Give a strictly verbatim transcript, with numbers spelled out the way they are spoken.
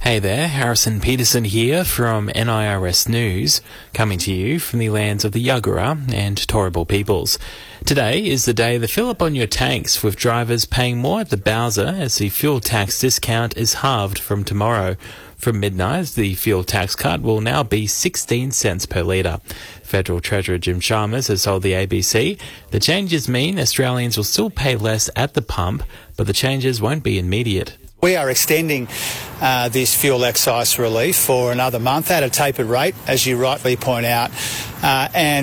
Hey there, Harrison Peterson here from N I R S News, coming to you from the lands of the Yagara and Turrbal peoples. Today is the day to fill up on your tanks, with drivers paying more at the Bowser as the fuel tax discount is halved from tomorrow. From midnight, the fuel tax cut will now be sixteen cents per litre. Federal Treasurer Jim Chalmers has told the A B C the changes mean Australians will still pay less at the pump, but the changes won't be immediate. We are extending uh, this fuel excise relief for another month at a tapered rate, as you rightly point out, uh, and